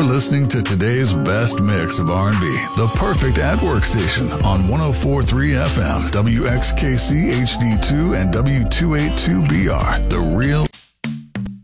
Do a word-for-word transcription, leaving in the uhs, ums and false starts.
You're listening to today's best mix of R and B, the perfect at-work station on one oh four point three F M, W X K C H D two and W two eighty-two B R, the real